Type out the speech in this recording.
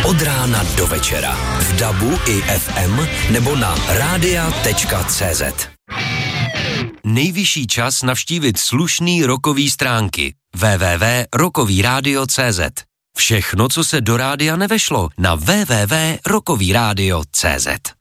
od rána do večera. V DABu i FM nebo na radia.cz. Nejvyšší čas navštívit slušný rockový stránky www.rockovyradio.cz. Všechno, co se do rádia nevešlo, na www.rockovyradio.cz.